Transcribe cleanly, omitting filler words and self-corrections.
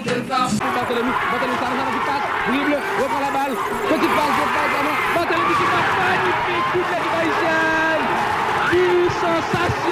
Barthélémy, Sarrazin qui passe, dribble, reprend la balle, petite passe de Barthélémy qui passe, magnifique, toute l'équipe haïtienne, une sensation.